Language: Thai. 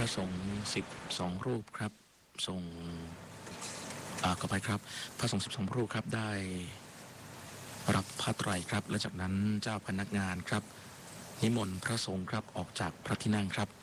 ระสงฆ์12รูปครับส่งขอไปครับพระสงฆ์12รูปครับได้รับผ้าไตรครับและจากนั้นเจ้าพนักงานครับนิมนต์พระสงฆ์ครับออกจากพระที่นั่งครับ